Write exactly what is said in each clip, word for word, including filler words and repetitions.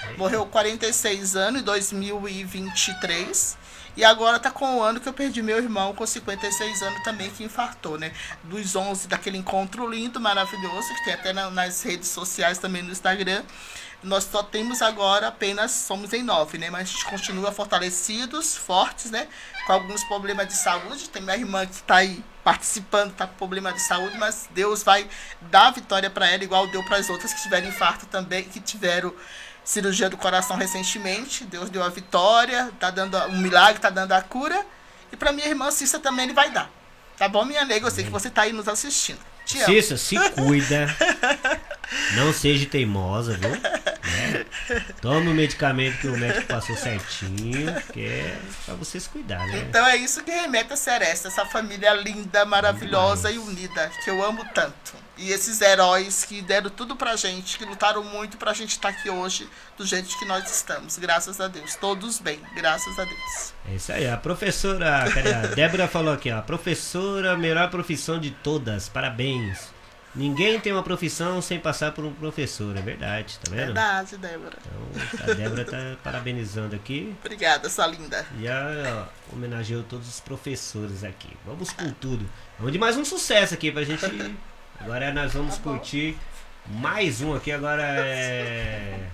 Morreu quarenta e seis anos em dois mil e vinte e três. E agora tá com o ano que eu perdi meu irmão com cinquenta e seis anos também, que infartou, né? Dos onze daquele encontro lindo, maravilhoso, que tem até na, nas redes sociais, também no Instagram. Nós só temos agora apenas, somos em nove, né? Mas a gente continua fortalecidos, fortes, né? Com alguns problemas de saúde. Tem minha irmã que está aí participando, está com problema de saúde, mas Deus vai dar a vitória para ela, igual deu para as outras que tiveram infarto também, que tiveram cirurgia do coração recentemente. Deus deu a vitória, tá dando um milagre, tá dando a cura. E para minha irmã Cissa também ele vai dar. Tá bom, minha nega? Eu sei que você tá aí nos assistindo. Te amo. Cissa, se cuida. Não seja teimosa, viu? Né? Tome o medicamento que o médico passou certinho, que é pra você se cuidar, né? Então é isso que remete a Seresta, essa família linda, maravilhosa e unida, que eu amo tanto. E esses heróis que deram tudo pra gente, que lutaram muito pra gente estar aqui hoje, do jeito que nós estamos, graças a Deus. Todos bem, graças a Deus. É isso aí, a professora, cadê? A Débora falou aqui, ó, a professora, melhor profissão de todas, parabéns. Ninguém tem uma profissão sem passar por um professor, é verdade, tá vendo? Verdade, Débora. Então, a Débora tá parabenizando aqui. Obrigada, sua linda. E a, ó, homenageou todos os professores aqui. Vamos com tudo. Vamos de mais um sucesso aqui pra gente. Agora nós vamos curtir mais um aqui. Agora é.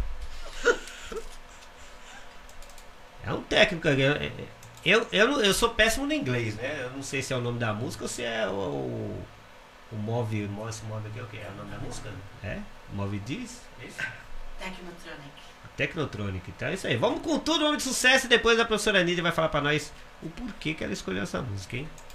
É um técnico aqui. Eu, eu, eu sou péssimo no inglês, né? Eu não sei se é o nome da música ou se é o. o O Move, esse Move aqui é o que? É o nome da música? É? Move Diz? É isso? Technotronic. Technotronic. Então é isso aí. Vamos com tudo, vamos de sucesso. E depois a professora Nídia vai falar pra nós o porquê que ela escolheu essa música, hein?